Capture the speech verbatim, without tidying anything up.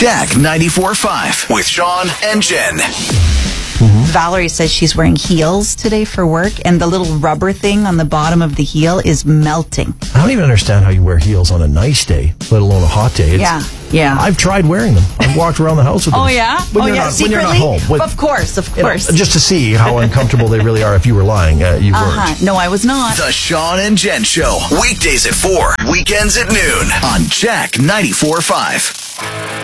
Jack ninety-four point five with Sean and Jen. Mm-hmm. Valerie says she's wearing heels today for work, and the little rubber thing on the bottom of the heel is melting. I don't even understand how you wear heels on a nice day, let alone a hot day. It's, yeah, yeah. I've tried wearing them. I've walked around the house with them. Oh, yeah? When oh, you're yeah, not, secretly? When you're not home. With, of course, of course. You know, just to see how uncomfortable they really are. If you were lying, uh, you uh-huh. weren't. No, I was not. The Sean and Jen Show. Weekdays at four, weekends at noon on Jack ninety-four point five.